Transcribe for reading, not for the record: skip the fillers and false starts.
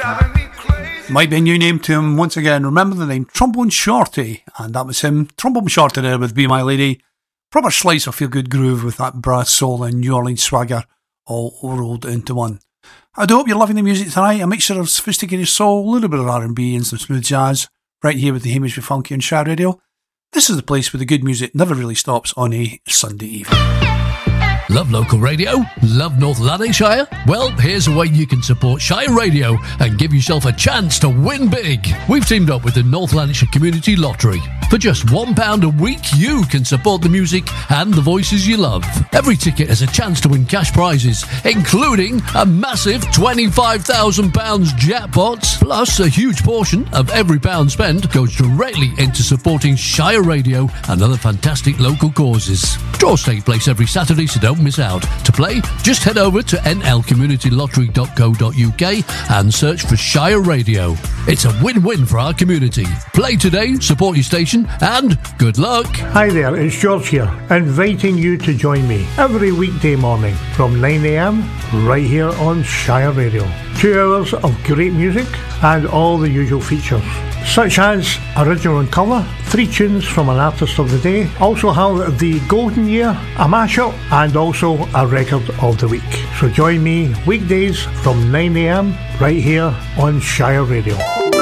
Might be a new name to him once again. Remember the name Trombone Shorty, and that was him. Trombone Shorty there with Be My Lady. Proper slice of feel good groove with that brass soul and New Orleans swagger all rolled into one. I do hope you're loving the music tonight. A mixture of sophisticated soul, a little bit of R&B and some smooth jazz, right here with the Hamish with Funky on Shire Radio. This is the place where the good music never really stops on a Sunday evening. Love local radio? Love North Lanarkshire? Well, here's a way you can support Shire Radio and give yourself a chance to win big. We've teamed up with the North Lanarkshire Community Lottery. For just £1 a week, you can support the music and the voices you love. Every ticket has a chance to win cash prizes, including a massive £25,000 jackpot. Plus, a huge portion of every pound spent goes directly into supporting Shire Radio and other fantastic local causes. Draws take place every Saturday, so don't miss out. To play, just head over to nlcommunitylottery.co.uk and search for Shire Radio. It's a win-win for our community. Play today, support your station, and good luck. Hi there, it's George here, inviting you to join me every weekday morning from 9 a.m. right here on Shire Radio. 2 hours of great music and all the usual features, such as original and colour, 3 tunes from an artist of the day, also have the golden year, a mashup, and also a record of the week. So join me weekdays from 9 a.m. right here on Shire Radio.